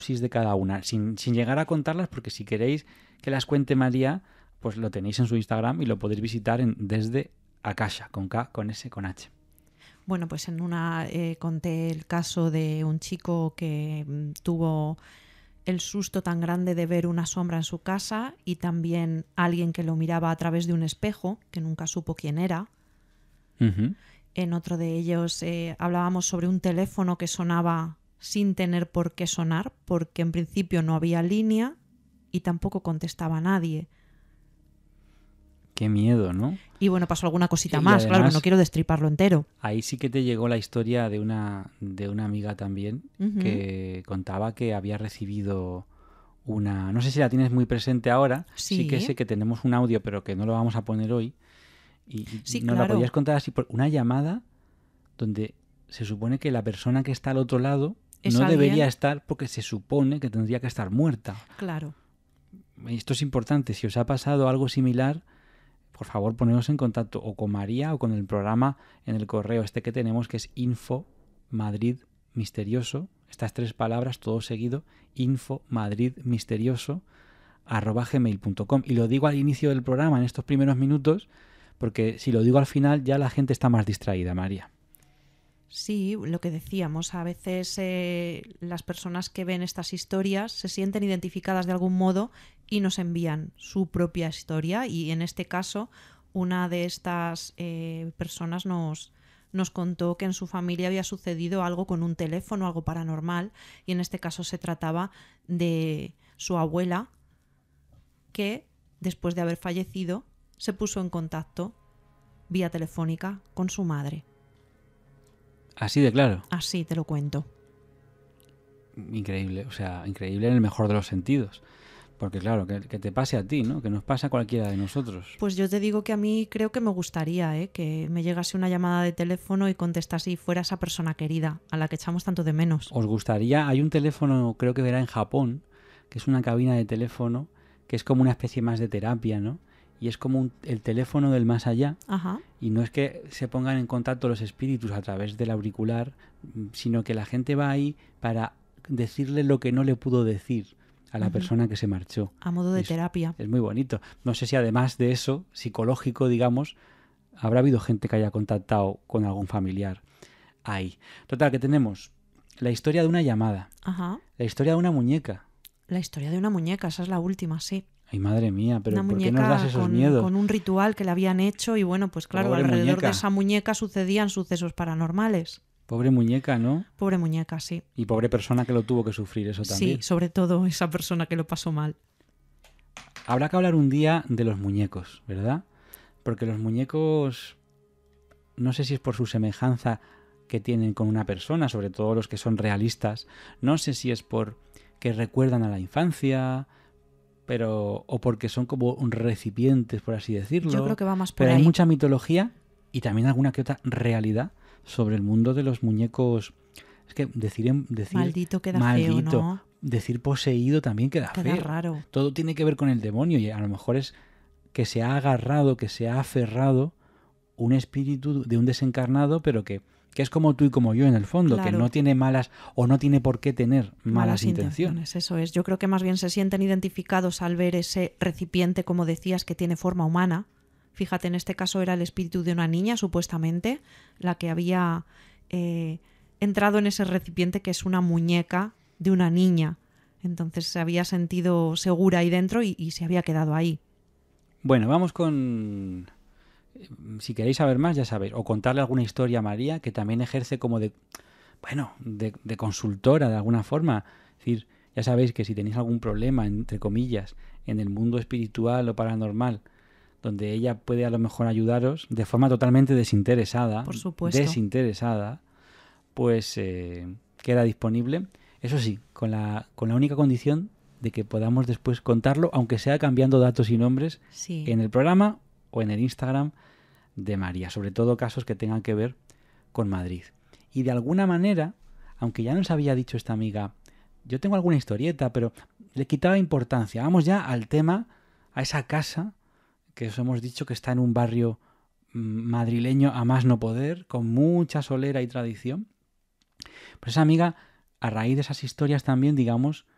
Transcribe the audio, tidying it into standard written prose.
de cada una, sin llegar a contarlas, porque si queréis que las cuente María, pues lo tenéis en su Instagram y lo podéis visitar en Desde Akasha, con K, con S, con H. Bueno, pues en una conté el caso de un chico que tuvo el susto tan grande de ver una sombra en su casa y también alguien que lo miraba a través de un espejo, que nunca supo quién era. Uh-huh. En otro de ellos hablábamos sobre un teléfono que sonaba sin tener por qué sonar, porque en principio no había línea y tampoco contestaba nadie. Qué miedo, ¿no? Y bueno, pasó alguna cosita Y más, claro que además, no quiero destriparlo entero. ahí sí que te llegó la historia de una amiga también, Uh-huh. que contaba que había recibido una... No sé si la tienes muy presente ahora, sí que Sí, sé que tenemos un audio, pero que no lo vamos a poner hoy. Y sí, nos la claro. podías contar así por una llamada donde se supone que la persona que está al otro lado Es no debería alguien, estar porque se supone que tendría que estar muerta. claro. Esto es importante. Si os ha pasado algo similar, por favor poneros en contacto o con María o con el programa en el correo este que tenemos, que es Info Madrid Misterioso. Estas 3 palabras, todo seguido, Info Madrid Misterioso @gmail.com. Y lo digo al inicio del programa, en estos primeros minutos, porque si lo digo al final ya la gente está más distraída, María. Sí, lo que decíamos, a veces las personas que ven estas historias se sienten identificadas de algún modo y nos envían su propia historia y en este caso una de estas personas nos contó que en su familia había sucedido algo con un teléfono, algo paranormal, y en este caso se trataba de su abuela que después de haber fallecido se puso en contacto vía telefónica con su madre. Así de claro. Así te lo cuento. Increíble, o sea, increíble en el mejor de los sentidos. Porque claro, que te pase a ti, ¿no? Que nos pasa a cualquiera de nosotros. Pues yo te digo que a mí creo que me gustaría que me llegase una llamada de teléfono y contestase y fuera esa persona querida, a la que echamos tanto de menos. ¿Os gustaría? Hay un teléfono, creo que verá en Japón, que es una cabina de teléfono, que es como una especie más de terapia, ¿no? Y es como el teléfono del más allá. Ajá. Y no es que se pongan en contacto los espíritus a través del auricular, sino que la gente va ahí para decirle lo que no le pudo decir a la persona que se marchó. A modo de terapia. Es muy bonito. No sé si además de eso, psicológico, digamos, habrá habido gente que haya contactado con algún familiar ahí. Total, que tenemos la historia de una llamada, Ajá. la historia de una muñeca. La historia de una muñeca, esa es la última, sí. Ay, madre mía, pero Una ¿por qué nos das muñeca esos miedos? con un ritual que le habían hecho y bueno, pues claro, Pobre alrededor muñeca. de esa muñeca sucedían sucesos paranormales. Pobre muñeca, ¿no? Pobre muñeca, sí. Y pobre persona que lo tuvo que sufrir eso también. Sí, sobre todo esa persona que lo pasó mal. Habrá que hablar un día de los muñecos, ¿verdad? Porque los muñecos, no sé si es por su semejanza que tienen con una persona, sobre todo los que son realistas, no sé si es por que recuerdan a la infancia, pero o porque son como un recipientes, por así decirlo. Yo creo que va más por pero hay ahí. mucha mitología y también alguna que otra realidad sobre el mundo de los muñecos. Es que decir Maldito queda maldito, feo, ¿no? decir poseído también queda Queda feo. raro. Todo tiene que ver con el demonio y a lo mejor es que se ha agarrado, que se ha aferrado un espíritu de un desencarnado, pero que es como tú y como yo en el fondo, Claro. que no tiene malas o no tiene por qué tener malas intenciones. Eso es. Yo creo que más bien se sienten identificados al ver ese recipiente, como decías, que tiene forma humana. Fíjate, en este caso era el espíritu de una niña, supuestamente, la que había entrado en ese recipiente que es una muñeca de una niña. Entonces se había sentido segura ahí dentro y se había quedado ahí. Bueno, vamos con... Si queréis saber más, ya sabéis, o contarle alguna historia a María, que también ejerce como de consultora de alguna forma. Es decir, ya sabéis que si tenéis algún problema, entre comillas, en el mundo espiritual o paranormal, donde ella puede a lo mejor ayudaros de forma totalmente desinteresada, Por supuesto. pues queda disponible. Eso sí, con la única condición de que podamos después contarlo, aunque sea cambiando datos y nombres, Sí. en el programa o en el Instagram de María, sobre todo casos que tengan que ver con Madrid. Y de alguna manera, aunque ya nos había dicho esta amiga, yo tengo alguna historieta, pero le quitaba importancia. Vamos ya al tema, a esa casa que os hemos dicho que está en un barrio madrileño a más no poder, con mucha solera y tradición. Pues esa amiga, a raíz de esas historias también, digamos,